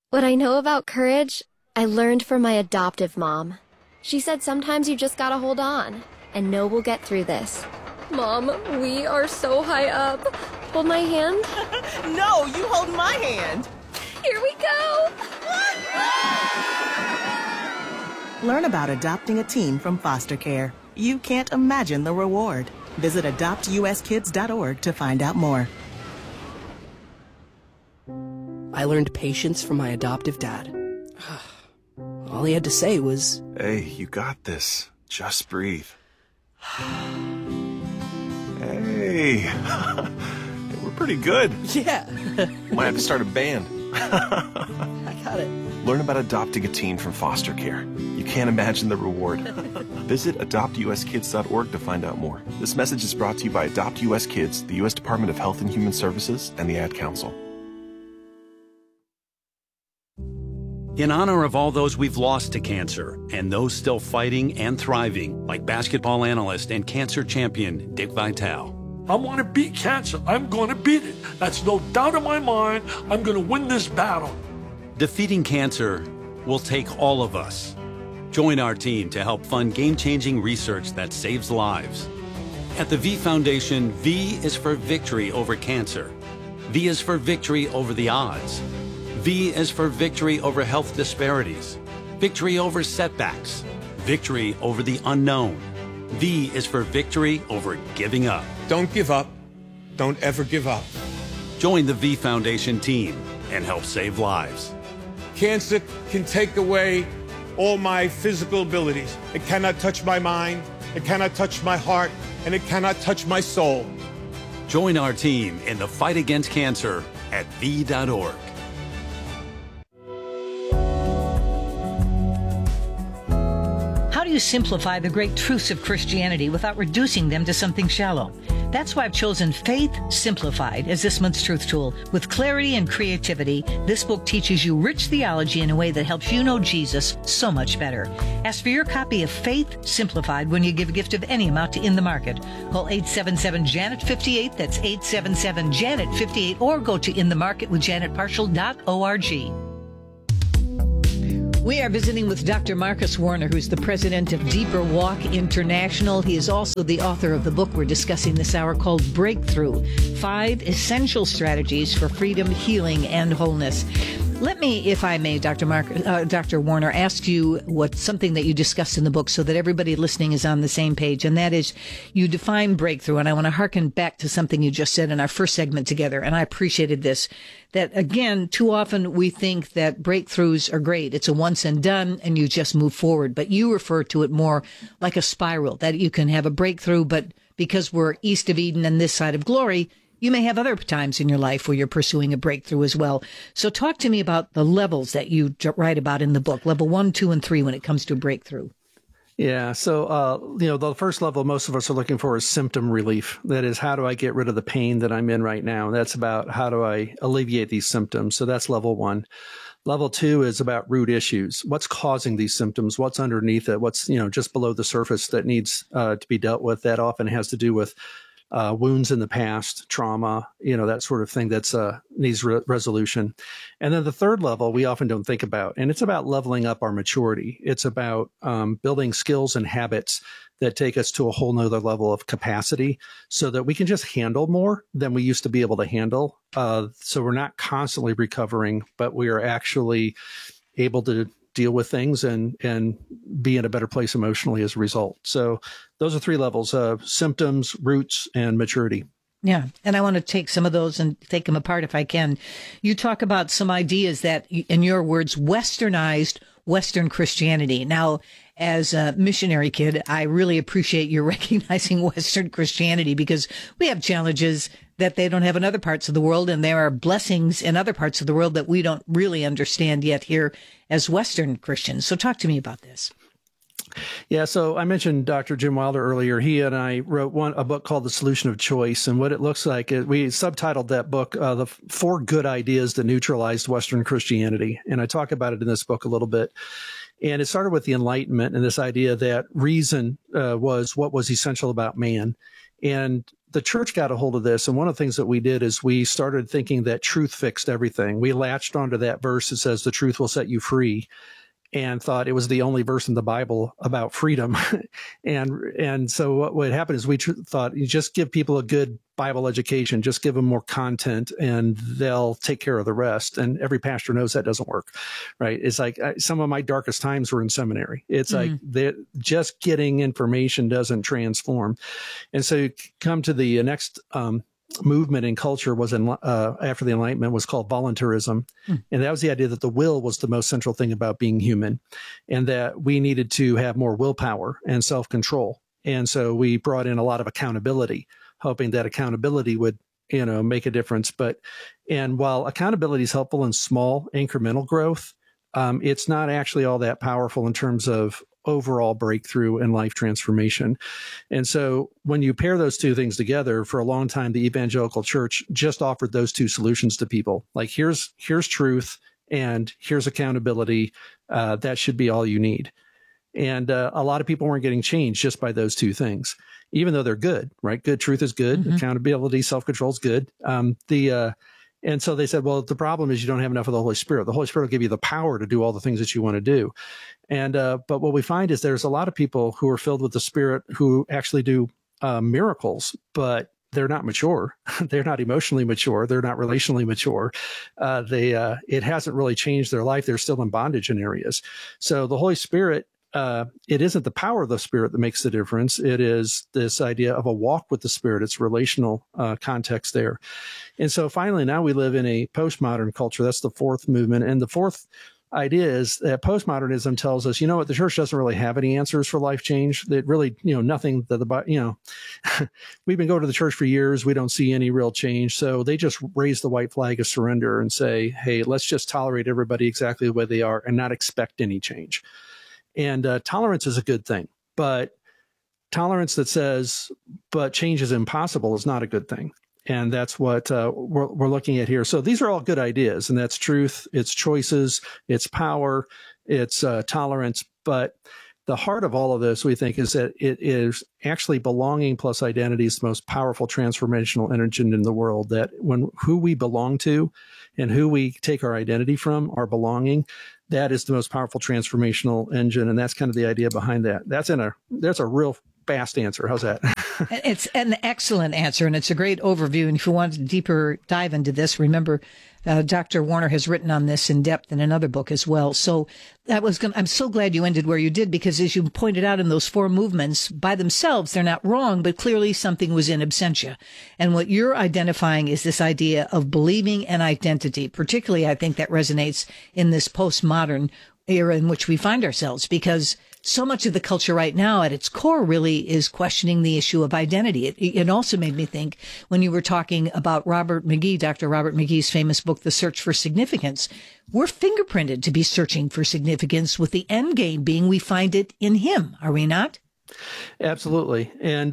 What I know about courage, I learned from my adoptive mom. She said sometimes you just gotta hold on and know we'll get through this. Mom, we are so high up. Hold my hand. No, you hold my hand. Here we go. Learn about adopting a teen from foster care. You can't imagine the reward. Visit adoptuskids.org to find out more. I learned patience from my adoptive dad. All he had to say was, "Hey, you got this. Just breathe." Hey, we're pretty good. yeah, Might have to start a band. I got it. Learn about adopting a teen from foster care. You can't imagine the reward. Visit adoptuskids.org to find out more. This message is brought to you by Adopt US Kids, the U.S. Department of Health and Human Services, and the Ad Council. In honor of all those we've lost to cancer and those still fighting and thriving, like basketball analyst and cancer champion Dick Vitale. I want to beat cancer. I'm going to beat it. That's no doubt in my mind. I'm going to win this battle. Defeating cancer will take all of us. Join our team to help fund game-changing research that saves lives. At the V Foundation, V is for victory over cancer. V is for victory over the odds. V is for victory over health disparities, victory over setbacks, victory over the unknown. V is for victory over giving up. Don't give up. Don't ever give up. Join the V Foundation team and help save lives. Cancer can take away all my physical abilities. It cannot touch my mind, it cannot touch my heart, and it cannot touch my soul. Join our team in the fight against cancer at V.org. How do you simplify the great truths of Christianity without reducing them to something shallow? That's why I've chosen Faith Simplified as this month's truth tool. With clarity and creativity, this book teaches you rich theology in a way that helps you know Jesus so much better. Ask for your copy of Faith Simplified when you give a gift of any amount to In the Market. Call 877-JANET-58, that's 877-JANET-58, or go to inthemarketwithjanetparshall.org. We are visiting with Dr. Marcus Warner, who's the president of Deeper Walk International. He is also the author of the book we're discussing this hour called Breakthrough, 5 Essential Strategies for Freedom, Healing, and Wholeness. Let me, if I may, Dr. Warner, ask you something that you discussed in the book so that everybody listening is on the same page, and that is you define breakthrough, and I want to hearken back to something you just said in our first segment together, and I appreciated this, that, again, too often we think that breakthroughs are great. It's a once and done, and you just move forward, but you refer to it more like a spiral, that you can have a breakthrough, but because we're east of Eden and this side of glory, you may have other times in your life where you're pursuing a breakthrough as well. So talk to me about the levels that you write about in the book, level 1, 2, and 3 when it comes to a breakthrough. Yeah. So, the first level most of us are looking for is symptom relief. That is, how do I get rid of the pain that I'm in right now? That's about how do I alleviate these symptoms? So that's level 1. Level 2 is about root issues. What's causing these symptoms? What's underneath it? What's, just below the surface that needs to be dealt with? That often has to do with wounds in the past, trauma, that sort of thing that's needs resolution. And then the third level we often don't think about, and it's about leveling up our maturity. It's about building skills and habits that take us to a whole nother level of capacity so that we can just handle more than we used to be able to handle. So we're not constantly recovering, but we are actually able to deal with things and be in a better place emotionally as a result. So those are 3 levels of symptoms, roots, and maturity. Yeah. And I want to take some of those and take them apart if I can. You talk about some ideas that, in your words, westernized Western Christianity. Now, as a missionary kid, I really appreciate your recognizing Western Christianity because we have challenges that they don't have in other parts of the world, and there are blessings in other parts of the world that we don't really understand yet here as Western Christians. So talk to me about this. Yeah, so I mentioned Dr. Jim Wilder earlier. He and I wrote a book called The Solution of Choice, and what it looks like, we subtitled that book, The 4 Good Ideas That Neutralized Western Christianity, and I talk about it in this book a little bit. And it started with the Enlightenment and this idea that reason was what was essential about man. And the church got a hold of this, and one of the things that we did is we started thinking that truth fixed everything. We latched onto that verse that says the truth will set you free, and thought it was the only verse in the Bible about freedom. and so what happened is we thought, you just give people a good Bible education, just give them more content, and they'll take care of the rest. And every pastor knows that doesn't work, right? It's like some of my darkest times were in seminary. It's like just getting information doesn't transform. And so you come to the next movement in culture was after the Enlightenment was called voluntarism. And that was the idea that the will was the most central thing about being human, and that we needed to have more willpower and self-control. And so we brought in a lot of accountability, hoping that accountability would, make a difference. And while accountability is helpful in small incremental growth, it's not actually all that powerful in terms of overall breakthrough and life transformation. And so when you pair those two things together, for a long time, the evangelical church just offered those two solutions to people. Like, here's truth and here's accountability. That should be all you need. And a lot of people weren't getting changed just by those two things, even though they're good, right? Good truth is good. Accountability, self-control is good. And so they said, well, the problem is you don't have enough of the Holy Spirit. The Holy Spirit will give you the power to do all the things that you want to do. And but what we find is there's a lot of people who are filled with the Spirit who actually do miracles, but they're not mature. They're not emotionally mature. They're not relationally mature. It hasn't really changed their life. They're still in bondage in areas. So the Holy Spirit, it isn't the power of the Spirit that makes the difference. It is this idea of a walk with the Spirit. It's relational context there. And so finally, now we live in a postmodern culture. That's the fourth movement. And the fourth idea is that postmodernism tells us, the church doesn't really have any answers for life change. That really, nothing that we've been going to the church for years. We don't see any real change. So they just raise the white flag of surrender and say, hey, let's just tolerate everybody exactly the way they are and not expect any change. And tolerance is a good thing, but tolerance that says, but change is impossible is not a good thing. And that's what we're looking at here. So these are all good ideas, and that's truth, it's choices, it's power, it's tolerance. But the heart of all of this, we think, is that it is actually belonging plus identity is the most powerful transformational engine in the world. That when who we belong to and who we take our identity from, our belonging, that is the most powerful transformational engine. And that's kind of the idea behind that. That's a real fast answer. How's that? It's an excellent answer, and it's a great overview. And if you want to deeper dive into this, remember, Dr. Warner has written on this in depth in another book as well. So I'm so glad you ended where you did, because as you pointed out in those four movements, by themselves, they're not wrong, but clearly something was in absentia. And what you're identifying is this idea of believing and identity. Particularly, I think that resonates in this postmodern era in which we find ourselves, because so much of the culture right now at its core really is questioning the issue of identity. It also made me think when you were talking about Robert McGee, Dr. Robert McGee's famous book, The Search for Significance. We're fingerprinted to be searching for significance, with the end game being we find it in him, are we not? Absolutely. And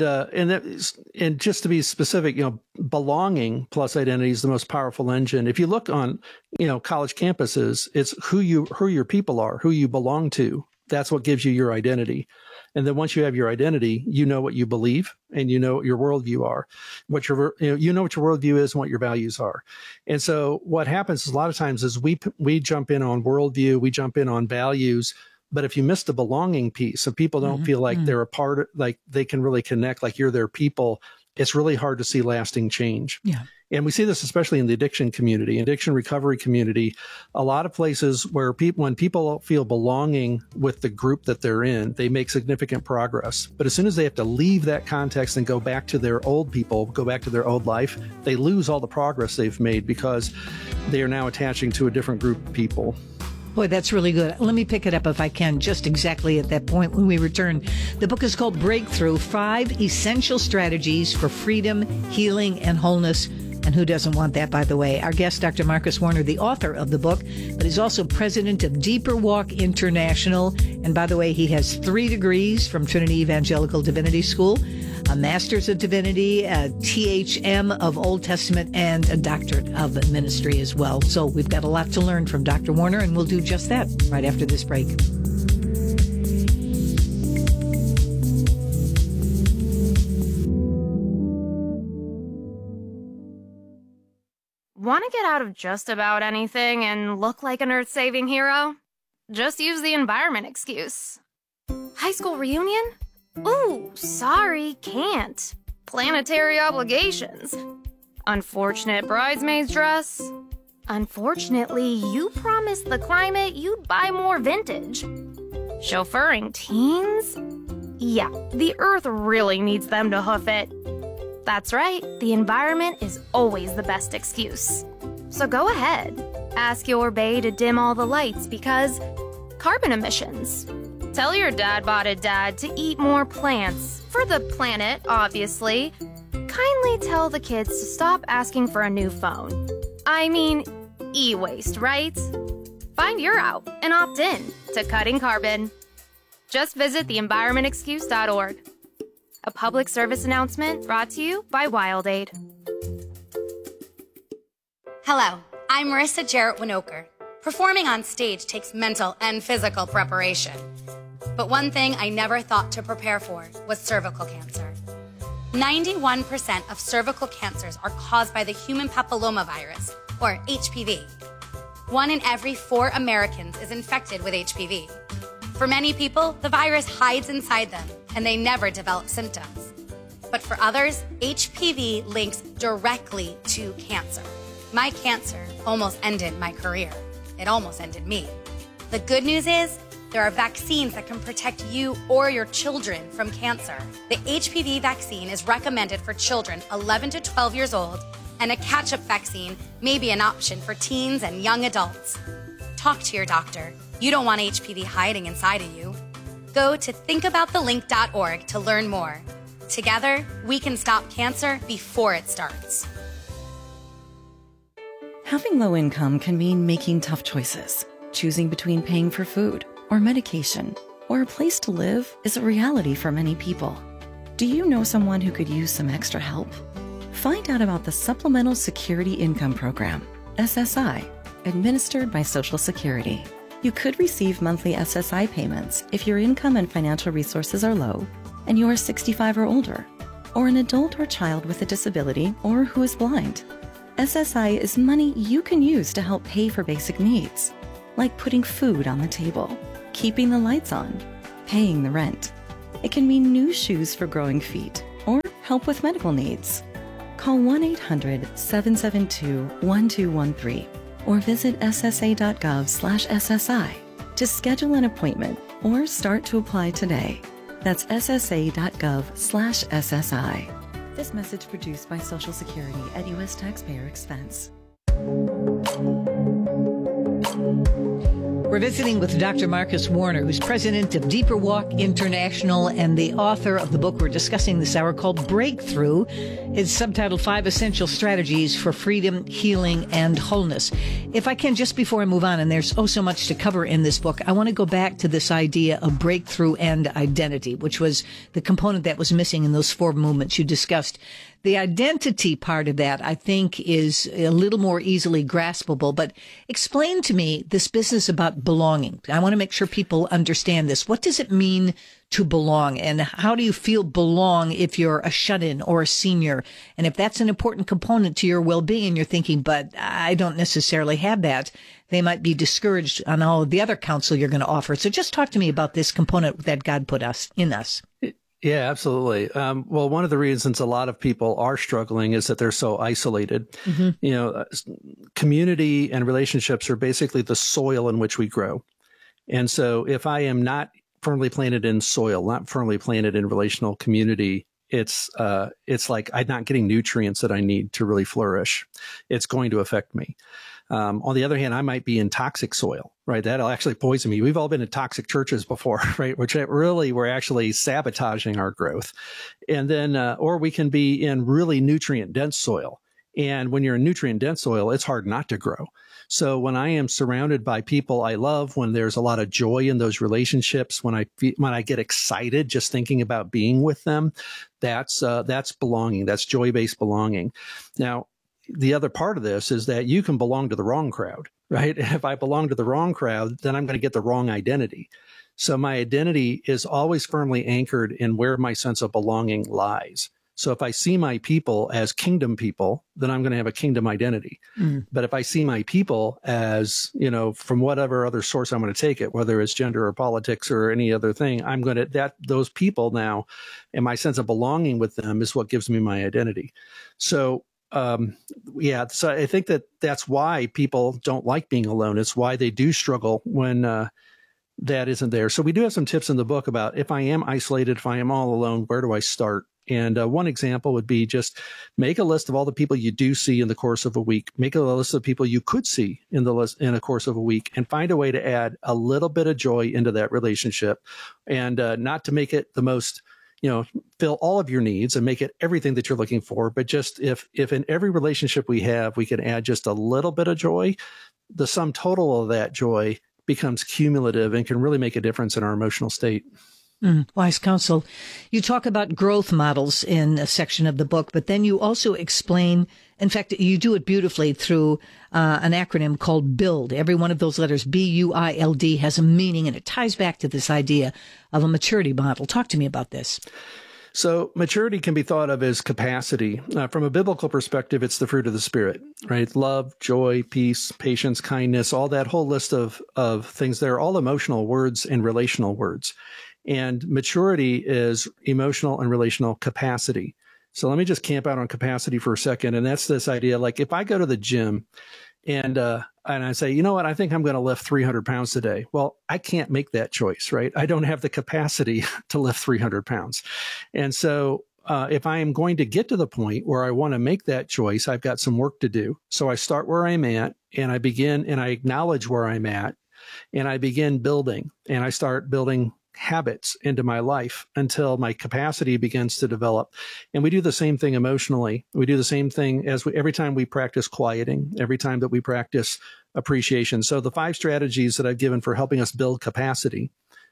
just to be specific, belonging plus identity is the most powerful engine. If you look on, college campuses, it's who your people are, who you belong to. That's what gives you your identity. And then once you have your identity, you know what you believe and you know what your worldview are, what your worldview is and what your values are. And so what happens a lot of times is we jump in on worldview, we jump in on values. But if you miss the belonging piece, so people don't feel like they're a part, like they can really connect, like you're their people, it's really hard to see lasting change. Yeah. And we see this especially in the addiction community, addiction recovery community. A lot of places where when people feel belonging with the group that they're in, they make significant progress. But as soon as they have to leave that context and go back to their old people, go back to their old life, they lose all the progress they've made because they are now attaching to a different group of people. Boy, that's really good. Let me pick it up if I can, just exactly at that point when we return. The book is called Breakthrough, 5 Essential Strategies for Freedom, Healing, and Wholeness. And who doesn't want that, by the way? Our guest, Dr. Marcus Warner, the author of the book, but he's also president of Deeper Walk International. And by the way, he has 3 degrees from Trinity Evangelical Divinity School, a Master's of Divinity, a THM of Old Testament, and a Doctorate of Ministry as well. So we've got a lot to learn from Dr. Warner, and we'll do just that right after this break. Want to get out of just about anything and look like an earth-saving hero? Just use the environment excuse. High school reunion? Ooh, sorry, can't. Planetary obligations. Unfortunate bridesmaid's dress. Unfortunately, you promised the climate you'd buy more vintage. Chauffeuring teens? Yeah, the Earth really needs them to hoof it. That's right, the environment is always the best excuse. So go ahead, ask your bae to dim all the lights because carbon emissions. Tell your dad-botted dad to eat more plants, for the planet, obviously. Kindly tell the kids to stop asking for a new phone. I mean, e-waste, right? Find your out and opt in to cutting carbon. Just visit theenvironmentexcuse.org. A public service announcement brought to you by WildAid. Hello, I'm Marissa Jarrett Winokur. Performing on stage takes mental and physical preparation. But one thing I never thought to prepare for was cervical cancer. 91% of cervical cancers are caused by the human papillomavirus, or HPV. 1 in every 4 Americans is infected with HPV. For many people, the virus hides inside them, and they never develop symptoms. But for others, HPV links directly to cancer. My cancer almost ended my career. It almost ended me. The good news is, there are vaccines that can protect you or your children from cancer. The HPV vaccine is recommended for children 11 to 12 years old, and a catch-up vaccine may be an option for teens and young adults. Talk to your doctor. You don't want HPV hiding inside of you. Go to thinkaboutthelink.org to learn more. Together, we can stop cancer before it starts. Having low income can mean making tough choices. Choosing between paying for food or medication or a place to live is a reality for many people. Do you know someone who could use some extra help? Find out about the Supplemental Security Income Program, SSI, administered by Social Security. You could receive monthly SSI payments if your income and financial resources are low and you are 65 or older, or an adult or child with a disability or who is blind. SSI is money you can use to help pay for basic needs, like putting food on the table, keeping the lights on, paying the rent. It can mean new shoes for growing feet or help with medical needs. Call 1-800-772-1213 or visit ssa.gov/SSI to schedule an appointment or start to apply today. That's ssa.gov/SSI. This message produced by Social Security at U.S. taxpayer expense. We're visiting with Dr. Marcus Warner, who's president of Deeper Walk International and the author of the book we're discussing this hour called Breakthrough. It's subtitled 5 Essential Strategies for Freedom, Healing, and Wholeness. If I can, just before I move on, and there's so much to cover in this book, I want to go back to this idea of breakthrough and identity, which was the component that was missing in those 4 movements you discussed. The identity part of that, I think, is a little more easily graspable. But explain to me this business about belonging. I want to make sure people understand this. What does it mean to belong? And how do you feel belong if you're a shut-in or a senior? And if that's an important component to your well-being, you're thinking, but I don't necessarily have that. They might be discouraged on all of the other counsel you're going to offer. So just talk to me about this component that God put in us. Yeah, absolutely. Well, one of the reasons a lot of people are struggling is that they're so isolated. Mm-hmm. You know, community and relationships are basically the soil in which we grow. And so if I am not firmly planted in soil, not firmly planted in relational community, it's like I'm not getting nutrients that I need to really flourish. It's going to affect me. On the other hand, I might be in toxic soil, right? That'll actually poison me. We've all been in toxic churches before, right? Which really we're actually sabotaging our growth. And then, or we can be in really nutrient dense soil. And when you're in nutrient dense soil, it's hard not to grow. So when I am surrounded by people I love, when there's a lot of joy in those relationships, when I get excited just thinking about being with them, that's belonging. That's joy-based belonging. Now, the other part of this is that you can belong to the wrong crowd, right? If I belong to the wrong crowd, then I'm going to get the wrong identity. So my identity is always firmly anchored in where my sense of belonging lies. So if I see my people as kingdom people, then I'm going to have a kingdom identity. But if I see my people as, from whatever other source I'm going to take it, whether it's gender or politics or any other thing, I'm going to, those people now, and my sense of belonging with them is what gives me my identity. So, so I think that's why people don't like being alone. It's why they do struggle when, that isn't there. So we do have some tips in the book about if I am isolated, if I am all alone, where do I start? And one example would be just make a list of all the people you do see in the course of a week. Make a list of people you could see in the course of a week, and find a way to add a little bit of joy into that relationship, and not to make it the most, fill all of your needs and make it everything that you're looking for. But just if in every relationship we have, we can add just a little bit of joy, the sum total of that joy becomes cumulative and can really make a difference in our emotional state. Wise counsel. You talk about growth models in a section of the book, but then you also explain, in fact, you do it beautifully through an acronym called BUILD. Every one of those letters, B-U-I-L-D, has a meaning, and it ties back to this idea of a maturity model. Talk to me about this. So maturity can be thought of as capacity. From a biblical perspective, it's the fruit of the Spirit, right? Love, joy, peace, patience, kindness, all that whole list of things. They're all emotional words and relational words. And maturity is emotional and relational capacity. So let me just camp out on capacity for a second. And that's this idea, like if I go to the gym and I say, you know what, I think I'm going to lift 300 pounds today. Well, I can't make that choice, right? I don't have the capacity to lift 300 pounds. And so if I am going to get to the point where I want to make that choice, I've got some work to do. So I start where I'm at, and I begin, and I acknowledge where I'm at, and I begin building, and I start building habits into my life until my capacity begins to develop. And we do the same thing emotionally. We do the same thing every time we practice quieting, every time that we practice appreciation. So the 5 strategies that I've given for helping us build capacity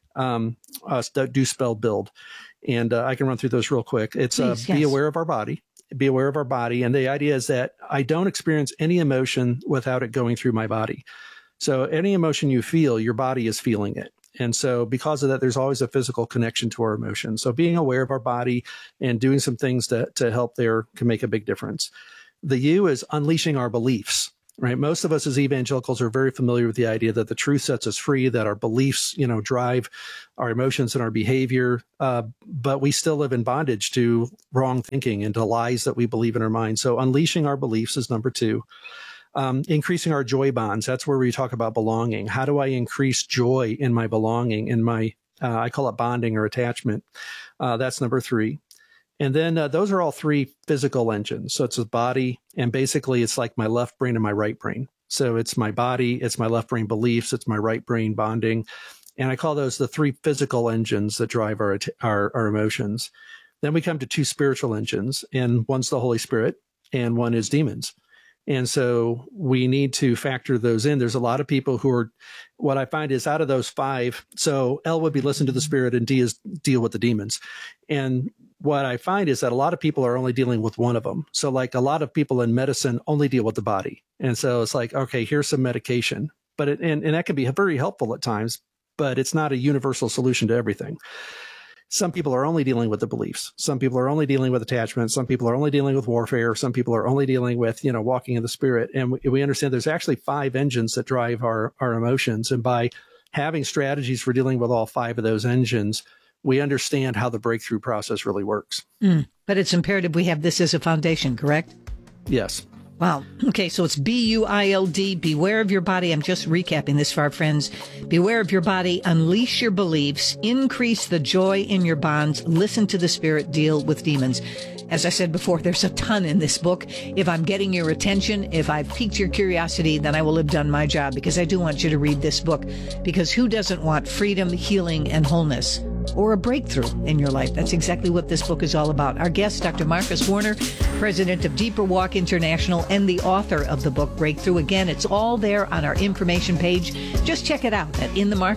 do spell build. And I can run through those real quick. It's be aware of our body. Be aware of our body. And the idea is that I don't experience any emotion without it going through my body. So any emotion you feel, your body is feeling it. And so because of that, there's always a physical connection to our emotions. So being aware of our body and doing some things to help there can make a big difference. The U is unleashing our beliefs, right? Most of us as evangelicals are very familiar with the idea that the truth sets us free, that our beliefs, drive our emotions and our behavior. But we still live in bondage to wrong thinking and to lies that we believe in our mind. So unleashing our beliefs is number 2. Increasing our joy bonds. That's where we talk about belonging. How do I increase joy in my belonging, in my, I call it bonding or attachment. That's number 3. And then those are all 3 physical engines. So it's a body, and basically it's like my left brain and my right brain. So it's my body, it's my left brain beliefs, it's my right brain bonding. And I call those the 3 physical engines that drive our emotions. Then we come to 2 spiritual engines, and one's the Holy Spirit and one is demons. And so we need to factor those in. There's a lot of people who are, what I find is out of those 5, so L would be listen to the Spirit and D is deal with the demons. And what I find is that a lot of people are only dealing with one of them. So like a lot of people in medicine only deal with the body. And so it's like, okay, here's some medication, but and that can be very helpful at times, but it's not a universal solution to everything. Some people are only dealing with the beliefs. Some people are only dealing with attachment. Some people are only dealing with warfare. Some people are only dealing with, walking in the Spirit. And we understand there's actually 5 engines that drive our emotions. And by having strategies for dealing with all 5 of those engines, we understand how the breakthrough process really works. But it's imperative we have this as a foundation, correct? Yes. Wow. Okay, so it's B-U-I-L-D, beware of your body. I'm just recapping this for our friends. Beware of your body, unleash your beliefs, increase the joy in your bonds, listen to the Spirit, deal with demons. As I said before, there's a ton in this book. If I'm getting your attention, if I've piqued your curiosity, then I will have done my job, because I do want you to read this book. Because who doesn't want freedom, healing, and wholeness? Or a breakthrough in your life? That's exactly what this book is all about. Our guest, Dr. Marcus Warner, president of Deeper Walk International and the author of the book Breakthrough. Again, it's all there on our information page. Just check it out at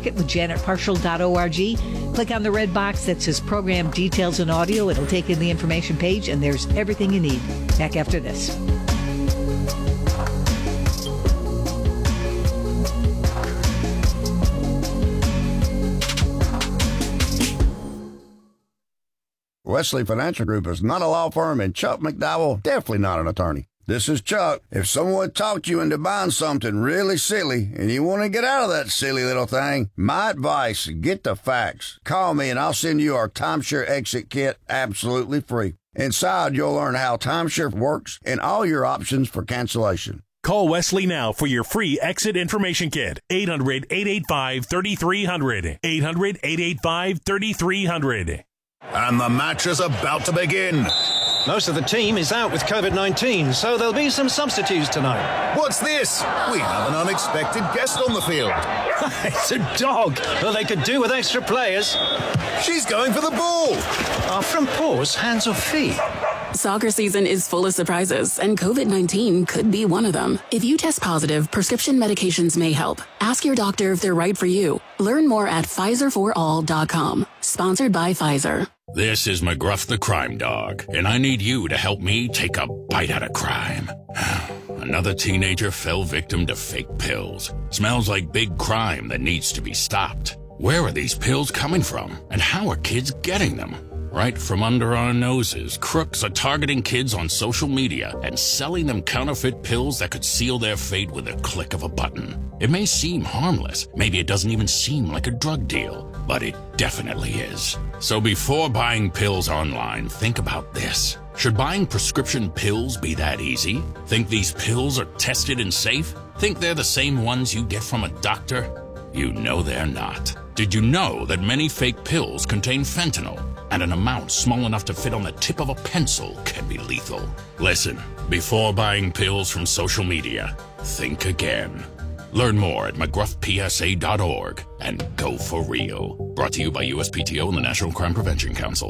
inthemarketwithjanetparshall.org. Click on the red box that says Program Details and Audio. It'll take you to the information page, and there's everything you need. Back after this. Wesley Financial Group is not a law firm, and Chuck McDowell definitely not an attorney. This is Chuck. If someone talked you into buying something really silly and you want to get out of that silly little thing, my advice, get the facts. Call me and I'll send you our timeshare exit kit absolutely free. Inside, you'll learn how timeshare works and all your options for cancellation. Call Wesley now for your free exit information kit. 800-885-3300. 800-885-3300. And the match is about to begin. Most of the team is out with COVID-19, so there'll be some substitutes tonight. What's this? We have an unexpected guest on the field. It's a dog. Well, they could do with extra players. She's going for the ball. Are front paws hands or feet? Soccer season is full of surprises, and COVID-19 could be one of them. If you test positive, prescription medications may help. Ask your doctor if they're right for you. Learn more at PfizerForAll.com. Sponsored by Pfizer. This is McGruff the Crime Dog, and I need you to help me take a bite out of crime. Another teenager fell victim to fake pills. Smells like big crime that needs to be stopped. Where are these pills coming from, and how are kids getting them? Right from under our noses, crooks are targeting kids on social media and selling them counterfeit pills that could seal their fate with a click of a button. It may seem harmless, maybe it doesn't even seem like a drug deal, but it definitely is. So before buying pills online, think about this. Should buying prescription pills be that easy? Think these pills are tested and safe? Think they're the same ones you get from a doctor? You know they're not. Did you know that many fake pills contain fentanyl? And an amount small enough to fit on the tip of a pencil can be lethal. Listen, before buying pills from social media, think again. Learn more at McGruffPSA.org and go for real. Brought to you by USPTO and the National Crime Prevention Council.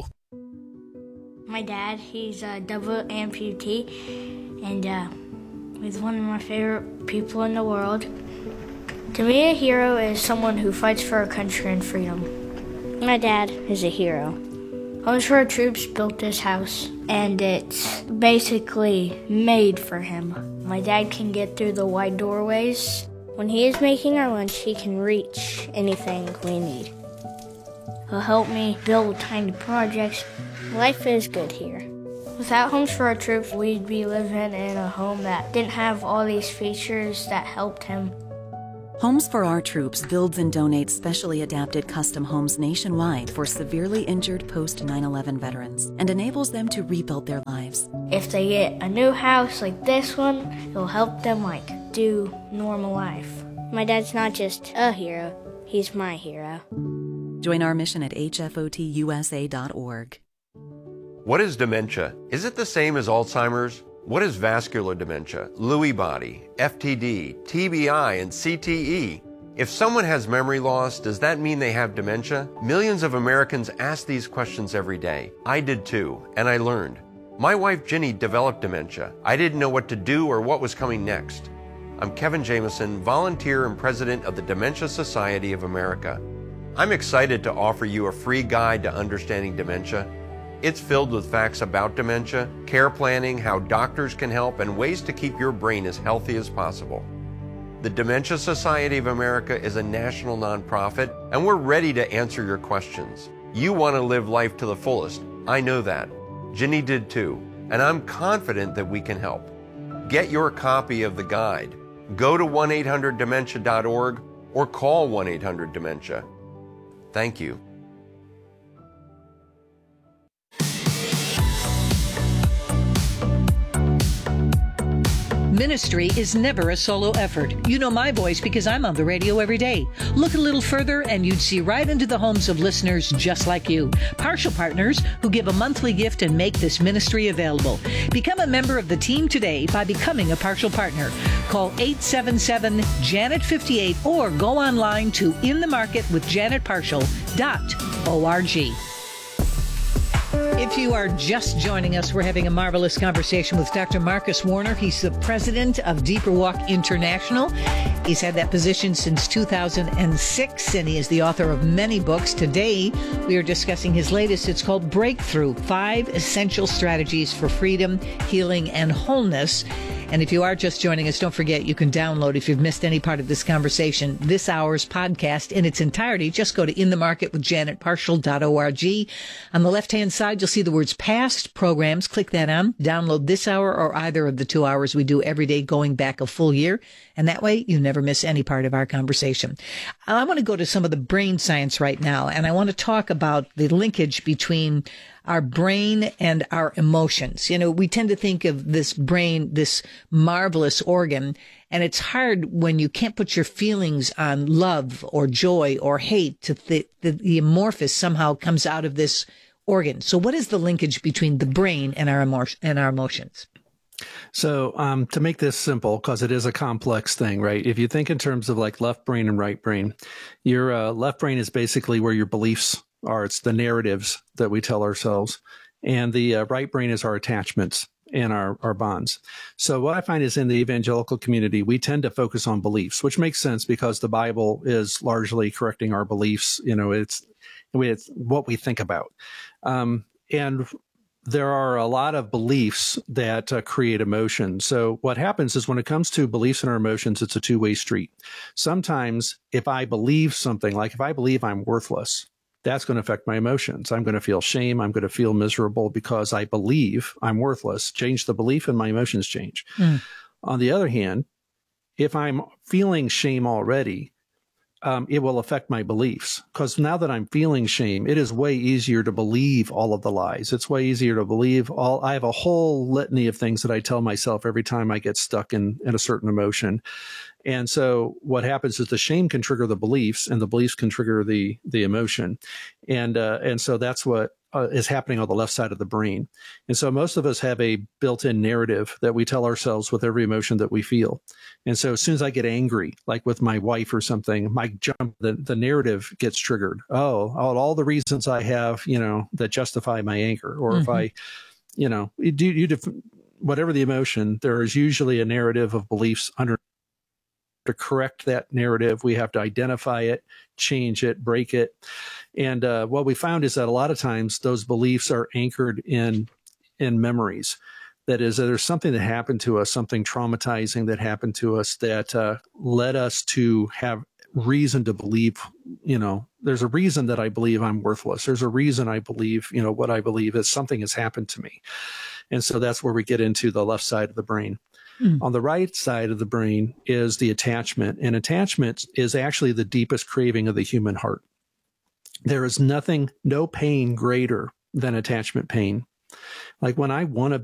My dad, he's a double amputee, and he's one of my favorite people in the world. To me, a hero is someone who fights for our country and freedom. My dad is a hero. Homes for Our Troops built this house, and it's basically made for him. My dad can get through the wide doorways. When he is making our lunch, he can reach anything we need. He'll help me build tiny projects. Life is good here. Without Homes for Our Troops, we'd be living in a home that didn't have all these features that helped him. Homes for Our Troops builds and donates specially adapted custom homes nationwide for severely injured post-9/11 veterans and enables them to rebuild their lives. If they get a new house like this one, it'll help them do normal life. My dad's not just a hero, he's my hero. Join our mission at hfotusa.org. What is dementia? Is it the same as Alzheimer's? What is vascular dementia, Lewy body, FTD, TBI, and CTE? If someone has memory loss, does that mean they have dementia? Millions of Americans ask these questions every day. I did too, and I learned. My wife Ginny developed dementia. I didn't know what to do or what was coming next. I'm Kevin Jameson, volunteer and president of the Dementia Society of America. I'm excited to offer you a free guide to understanding dementia. It's filled with facts about dementia, care planning, how doctors can help, and ways to keep your brain as healthy as possible. The Dementia Society of America is a national nonprofit, and we're ready to answer your questions. You want to live life to the fullest. I know that. Ginny did too, and I'm confident that we can help. Get your copy of the guide. Go to 1-800-DEMENTIA.org or call 1-800-DEMENTIA. Thank you. Ministry is never a solo effort. You know my voice because I'm on the radio every day. Look a little further and you'd see right into the homes of listeners just like you. Partial partners who give a monthly gift and make this ministry available. Become a member of the team today by becoming a partial partner. Call 877-JANET-58 or go online to inthemarketwithjanetpartial.org. If you are just joining us, we're having a marvelous conversation with Dr. Marcus Warner. He's the president of Deeper Walk International. He's had that position since 2006, and he is the author of many books. Today, we are discussing his latest. It's called Breakthrough, 5 Essential Strategies for Freedom, Healing, and Wholeness. And if you are just joining us, don't forget you can download, if you've missed any part of this conversation, this hour's podcast in its entirety. Just go to inthemarketwithjanetparshall.org. On the left-hand side, you'll see the words past programs. Click that on. Download this hour or either of the 2 hours we do every day going back a full year. And that way you never miss any part of our conversation. I want to go to some of the brain science right now, and I want to talk about the linkage between our brain and our emotions. You know, we tend to think of this brain, this marvelous organ, and it's hard when you can't put your feelings on love or joy or hate to the amorphous somehow comes out of this organ. So what is the linkage between the brain and our emotions? So to make this simple, because it is a complex thing, right? If you think in terms of like left brain and right brain, your left brain is basically where your beliefs are. It's the narratives that we tell ourselves. And the right brain is our attachments and our bonds. So what I find is in the evangelical community, we tend to focus on beliefs, which makes sense because the Bible is largely correcting our beliefs. You know, it's what we think about. And there are a lot of beliefs that create emotion. So what happens is when it comes to beliefs and our emotions, it's a two-way street. Sometimes if I believe something, like if I believe I'm worthless, that's going to affect my emotions. I'm going to feel shame. I'm going to feel miserable because I believe I'm worthless. Change the belief and my emotions change. On the other hand, if I'm feeling shame already, it will affect my beliefs, because now that I'm feeling shame, it is way easier to believe all of the lies. It's way easier to believe I have a whole litany of things that I tell myself every time I get stuck in a certain emotion. And so what happens is the shame can trigger the beliefs and the beliefs can trigger the emotion. And so that's what is happening on the left side of the brain. And so most of us have a built-in narrative that we tell ourselves with every emotion that we feel. And so as soon as I get angry, like with my wife or something, the narrative gets triggered. All the reasons I have, that justify my anger. Or if I, whatever the emotion, there is usually a narrative of beliefs under. To correct that narrative, we have to identify it, change it, break it. And what we found is that a lot of times those beliefs are anchored in memories. That is, there's something that happened to us, something traumatizing that happened to us that led us to have reason to believe, there's a reason that I believe I'm worthless. There's a reason I believe, what I believe is something has happened to me. And so that's where we get into the left side of the brain. On the right side of the brain is the attachment, and attachment is actually the deepest craving of the human heart. There is no pain greater than attachment pain. Like when I want to